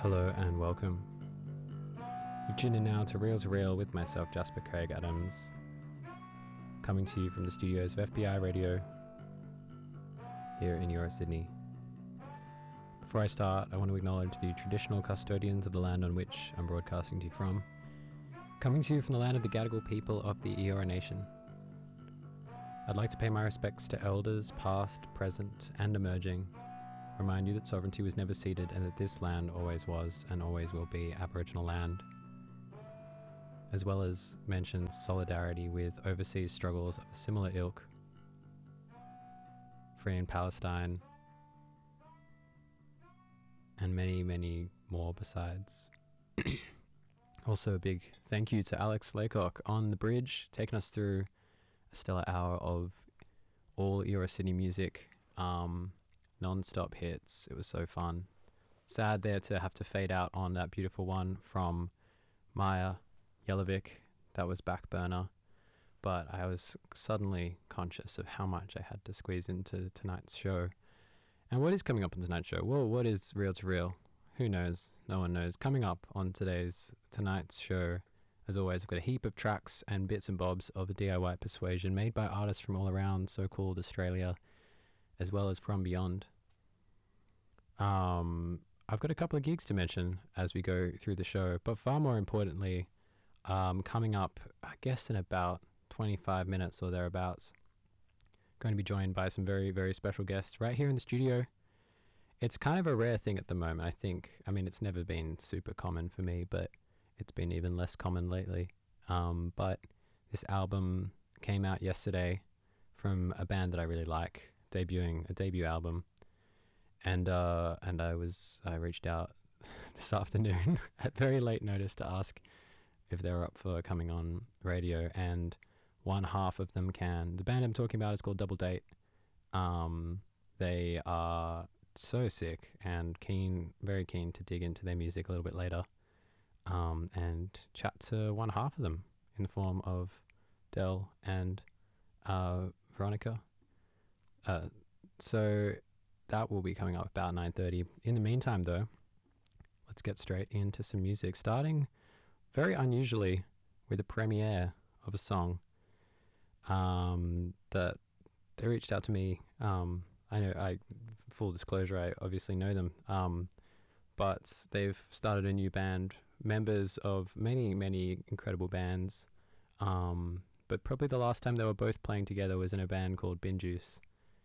Hello and welcome. You tune in now to Real with myself, Jasper Craig Adams, coming to you from the studios of FBI Radio here in Euro Sydney. Before I start, I want to acknowledge the traditional custodians of the land on which I'm broadcasting to you from, coming to you from the land of the Gadigal people of the Eora Nation. I'd like to pay my respects to elders past, present and emerging, remind you that sovereignty was never ceded and that this land always was and always will be Aboriginal land, as well as mentions solidarity with overseas struggles of a similar ilk, free in Palestine, and many, many more besides. Also a big thank you to Alex Laycock on the bridge, taking us through a stellar hour of all Euro Sydney music, non-stop hits. It was so fun. Sad there to have to fade out on that beautiful one from Maya Jelavic. That was Backburner. But I was suddenly conscious of how much I had to squeeze into tonight's show. And what is coming up on tonight's show? Well, what is Real to Real? Who knows? No one knows. Coming up on tonight's show, as always, I've got a heap of tracks and bits and bobs of a DIY persuasion made by artists from all around so-called Australia, as well as from beyond. I've got a couple of gigs to mention as we go through the show, but far more importantly, coming up, I guess in about 25 minutes or thereabouts, going to be joined by some very, very special guests right here in the studio. It's kind of a rare thing at the moment, I think. I mean, it's never been super common for me, but it's been even less common lately. But this album came out yesterday from a band that I really like, debuting a debut album. And I reached out this afternoon at very late notice to ask if they were up for coming on radio, and one half of them can. The band I'm talking about is called Double Date. They are so sick and very keen to dig into their music a little bit later, and chat to one half of them in the form of Del and Veronica. So that will be coming up about 9:30. In the meantime, though, let's get straight into some music, starting very unusually with a premiere of a song that they reached out to me. Full disclosure, I obviously know them, but they've started a new band, members of many, many incredible bands, but probably the last time they were both playing together was in a band called Bin Juice.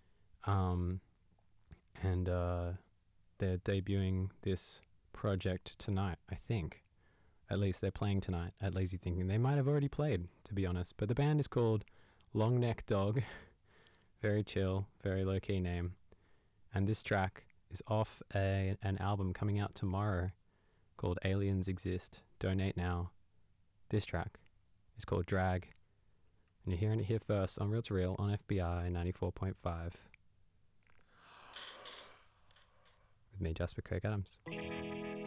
And they're debuting this project tonight, I think. At least they're playing tonight at Lazy Thinking. They might have already played, to be honest. But the band is called Long Neck Dog. Very chill, very low-key name. And this track is off an album coming out tomorrow called Aliens Exist. Donate now. This track is called Drag. And you're hearing it here first on Real to Real on FBI 94.5. With me, Jasper Craig Adams.